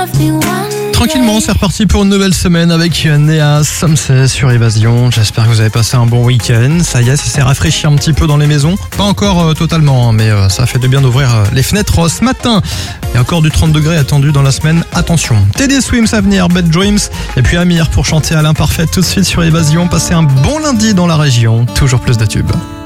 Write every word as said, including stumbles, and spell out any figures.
Tranquillement, c'est reparti pour une nouvelle semaine avec Néa Somsé sur Évasion. J'espère que vous avez passé un bon week-end. Ça y est, ça s'est rafraîchi un petit peu dans les maisons. Pas encore euh, totalement, hein, mais euh, ça fait de bien d'ouvrir euh, les fenêtres ce matin. Il y a encore du trente degrés attendu dans la semaine. Attention. Teddy Swims à venir, Bad Dreams. Et puis Amir pour chanter à l'imparfait tout de suite sur Évasion. Passez un bon lundi dans la région. Toujours plus de tubes.